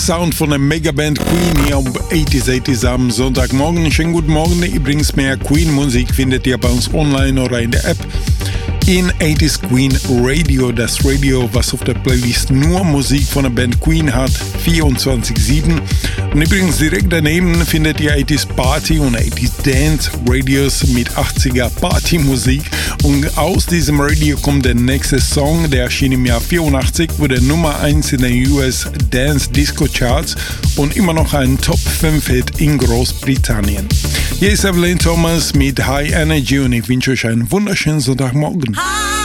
Sound von der Megaband Queen hier um 80s am Sonntagmorgen. Schönen guten Morgen. Übrigens, mehr Queen-Musik findet ihr bei uns online oder in der App. In 80s Queen Radio, das Radio, was auf der Playlist nur Musik von der Band Queen hat, 24/7. Und übrigens direkt daneben findet ihr 80s Party und 80s Dance Radios mit 80er Partymusik. Und aus diesem Radio kommt der nächste Song, der erschien im Jahr 84, wurde Nummer 1 in den US Dance Disco Charts und immer noch ein Top 5 Hit in Großbritannien. Hier ist Evelyn Thomas mit High Energy und ich wünsche euch einen wunderschönen Sonntagmorgen. Hi.